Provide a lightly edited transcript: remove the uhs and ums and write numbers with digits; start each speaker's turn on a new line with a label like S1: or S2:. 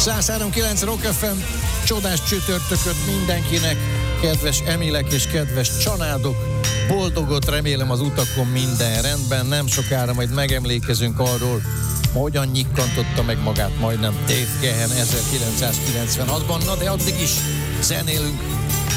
S1: 103.9 Rock FM, csodás csütörtököt mindenkinek, kedves Emilek és kedves családok, boldogot, remélem az utakon minden rendben, nem sokára majd megemlékezünk arról, hogyan nyikkantotta meg magát majdnem Dave Gahan 1996-ban, na de addig is zenélünk.